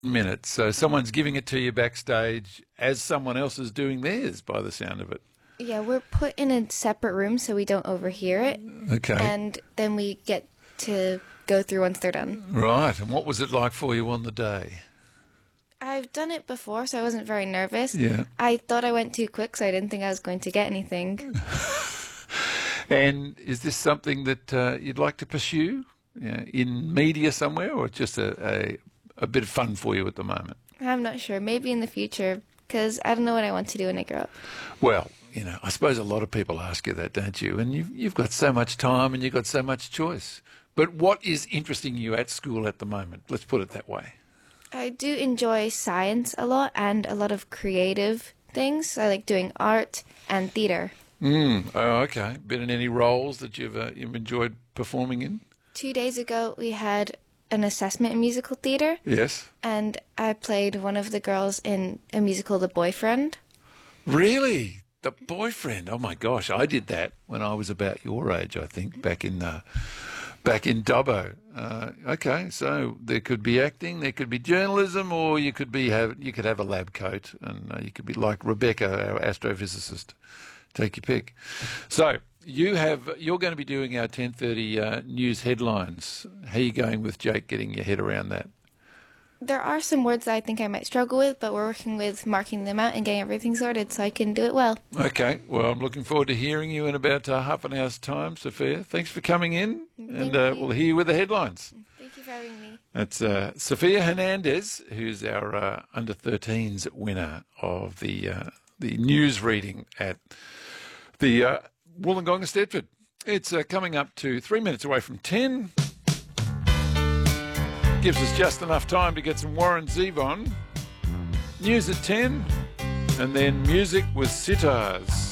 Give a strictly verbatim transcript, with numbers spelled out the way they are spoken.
minutes. So someone's giving it to you backstage as someone else is doing theirs by the sound of it. Yeah, we're put in a separate room so we don't overhear it. Okay. And then we get to go through once they're done. Right. And what was it like for you on the day? I've done it before, so I wasn't very nervous. Yeah. I thought I went too quick, so I didn't think I was going to get anything. And is this something that uh, you'd like to pursue, you know, in media somewhere, or just a, a, a bit of fun for you at the moment? I'm not sure. Maybe in the future, because I don't know what I want to do when I grow up. Well, you know, I suppose a lot of people ask you that, don't you? And you've, you've got so much time and you've got so much choice. But what is interesting you at school at the moment? Let's put it that way. I do enjoy science a lot and a lot of creative things. I like doing art and theatre. Mm, oh, okay. Been in any roles that you've uh, you've enjoyed performing in? Two days ago, we had an assessment in musical theatre. Yes. And I played one of the girls in a musical, The Boyfriend. Really? The Boyfriend? Oh, my gosh. I did that when I was about your age, I think, back in uh, back in Dubbo. Uh, okay, so there could be acting, there could be journalism, or you could be have you could have a lab coat, and uh, you could be like Rebecca, our astrophysicist. Take your pick. So you have you're going to be doing our ten thirty uh, news headlines. How are you going with Jake getting your head around that? There are some words that I think I might struggle with, but we're working with marking them out and getting everything sorted so I can do it well. Okay. Well, I'm looking forward to hearing you in about uh, half an hour's time, Sophia. Thanks for coming in, Thank and uh, you. we'll hear you with the headlines. Thank you for having me. That's uh, Sophia Hernandez, who's our uh, under thirteens winner of the uh, the news reading at the uh, Wollongong Stedford. It's uh, coming up to three minutes away from ten. Gives us just enough time to get some Warren Zevon. News at ten, and then music with sitars.